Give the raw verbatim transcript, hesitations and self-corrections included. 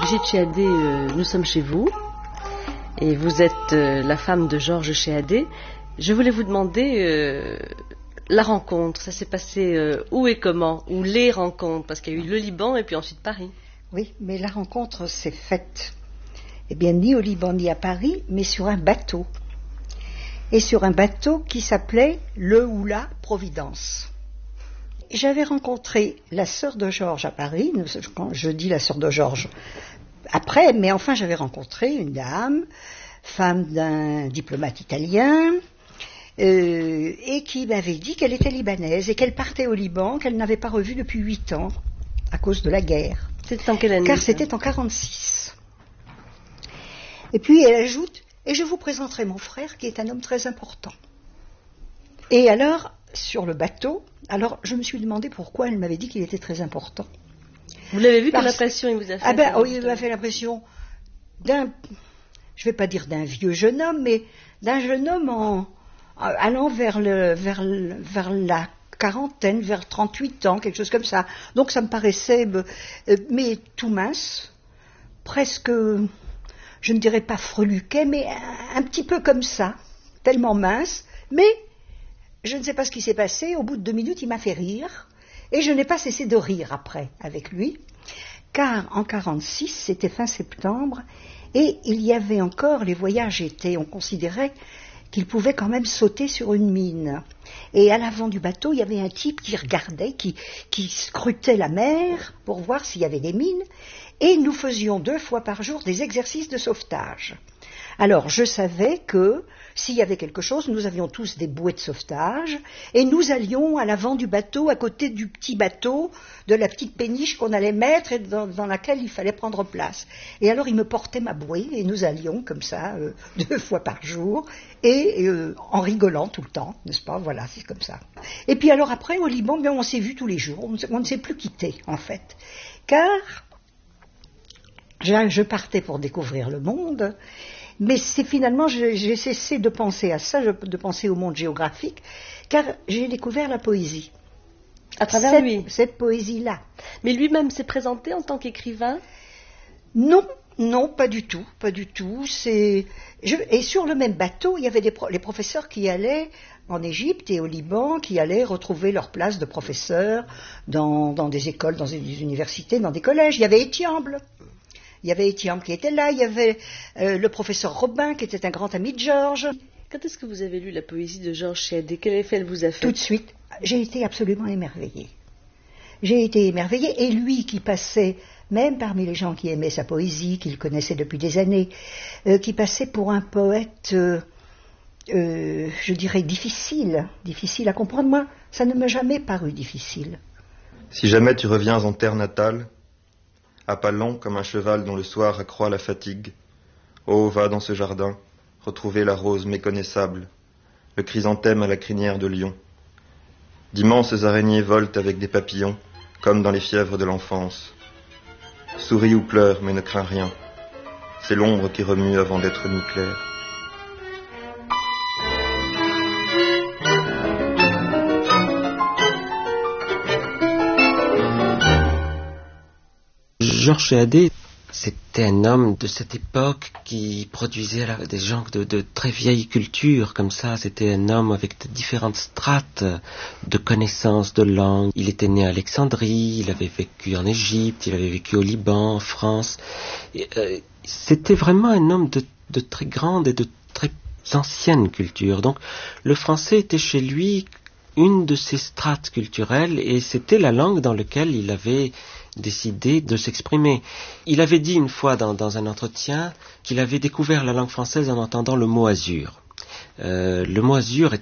Brigitte Chéadé, euh, nous sommes chez vous et vous êtes euh, la femme de Georges Chéadé. Je voulais vous demander euh, la rencontre, ça s'est passé euh, où et comment, ou les rencontres, parce qu'il y a eu le Liban et puis ensuite Paris. Oui, mais la rencontre s'est faite, eh bien, ni au Liban ni à Paris, mais sur un bateau. Et sur un bateau qui s'appelait le ou la Providence. J'avais rencontré la sœur de Georges à Paris, quand je dis la sœur de Georges après, mais enfin j'avais rencontré une dame, femme d'un diplomate italien, euh, et qui m'avait dit qu'elle était libanaise et qu'elle partait au Liban, qu'elle n'avait pas revu depuis huit ans, à cause de la guerre. C'était en quelle année? Car c'était en quarante-six. Et puis elle ajoute, et je vous présenterai mon frère qui est un homme très important. Et alors, sur le bateau, alors je me suis demandé pourquoi elle m'avait dit qu'il était très important. Vous l'avez vu, Parce... quelle impression il vous a fait? Ah ben oui, il m'a fait l'impression d'un, je ne vais pas dire d'un vieux jeune homme, mais d'un jeune homme en, allant vers, le, vers, le, vers la quarantaine, vers trente-huit ans, quelque chose comme ça. Donc ça me paraissait, mais tout mince, presque, je ne dirais pas freluquet, mais un, un petit peu comme ça, tellement mince, mais je ne sais pas ce qui s'est passé, au bout de deux minutes, il m'a fait rire, et je n'ai pas cessé de rire après avec lui, car en quarante-six, c'était fin septembre, et il y avait encore les voyages étaient, on considérait qu'il pouvait quand même sauter sur une mine. Et à l'avant du bateau, il y avait un type qui regardait, qui, qui scrutait la mer pour voir s'il y avait des mines, et nous faisions deux fois par jour des exercices de sauvetage. Alors, je savais que s'il y avait quelque chose, nous avions tous des bouées de sauvetage et nous allions à l'avant du bateau, à côté du petit bateau, de la petite péniche qu'on allait mettre et dans, dans laquelle il fallait prendre place. Et alors, il me portait ma bouée et nous allions comme ça, euh, deux fois par jour et euh, en rigolant tout le temps, n'est-ce pas? Voilà, c'est comme ça. Et puis alors après, au Liban, bien, on s'est vus tous les jours, on, on ne s'est plus quittés en fait. Car je, je partais pour découvrir le monde. Mais c'est finalement, j'ai, j'ai cessé de penser à ça, de penser au monde géographique, car j'ai découvert la poésie. À travers cette, lui. Cette poésie-là. Mais lui-même s'est présenté en tant qu'écrivain? Non, non, pas du tout, pas du tout. C'est, je, et sur le même bateau, il y avait des pro, les professeurs qui allaient en Égypte et au Liban, qui allaient retrouver leur place de professeurs dans, dans des écoles, dans des universités, dans des collèges. Il y avait Étiamble. Il y avait Étiamble qui était là, il y avait euh, le professeur Robin qui était un grand ami de Georges. Quand est-ce que vous avez lu la poésie de Georges Chéadé? Quel effet elle vous a fait? Tout de suite, j'ai été absolument émerveillée. J'ai été émerveillée, et lui qui passait, même parmi les gens qui aimaient sa poésie, qu'il connaissait depuis des années, euh, qui passait pour un poète, euh, euh, je dirais, difficile, difficile à comprendre. Moi, ça ne m'a jamais paru difficile. Si jamais tu reviens en terre natale, à pas lents comme un cheval dont le soir accroît la fatigue, oh, va dans ce jardin, retrouver la rose méconnaissable, le chrysanthème à la crinière de lion. D'immenses araignées volent avec des papillons, comme dans les fièvres de l'enfance. Souris ou pleure, mais ne crains rien. C'est l'ombre qui remue avant d'être nuit claire. Georges Chéadé, c'était un homme de cette époque qui produisait des gens de, de très vieille culture, comme ça. C'était un homme avec de différentes strates de connaissances de langue. Il était né à Alexandrie, il avait vécu en Égypte, il avait vécu au Liban, en France. Et, euh, c'était vraiment un homme de, de très grande et de très ancienne culture. Donc, le français était chez lui une de ses strates culturelles et c'était la langue dans laquelle il avait décidé de s'exprimer. Il avait dit une fois dans, dans un entretien qu'il avait découvert la langue française en entendant le mot azur. Euh, le mot azur est